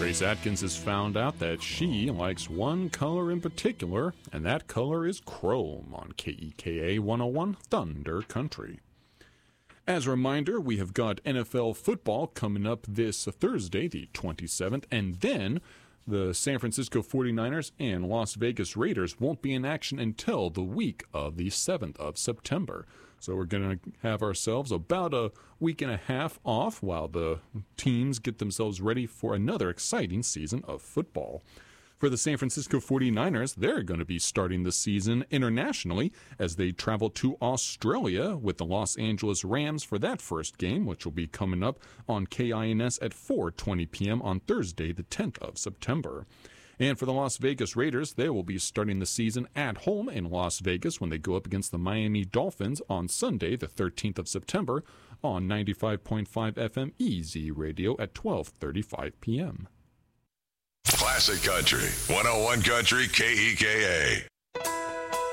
Trace Atkins has found out that she likes one color in particular, and that color is chrome on KEKA 101 Thunder Country. As a reminder, we have got NFL football coming up this Thursday, the 27th, and then the San Francisco 49ers and Las Vegas Raiders won't be in action until the week of the 7th of September. So we're going to have ourselves about a week and a half off while the teams get themselves ready for another exciting season of football. For the San Francisco 49ers, they're going to be starting the season internationally as they travel to Australia with the Los Angeles Rams for that first game, which will be coming up on KINS at 4:20 p.m. on Thursday, the 10th of September. And for the Las Vegas Raiders, they will be starting the season at home in Las Vegas when they go up against the Miami Dolphins on Sunday, the 13th of September, on 95.5 FM EZ Radio at 12:35 p.m. Classic Country, 101 Country KEKA.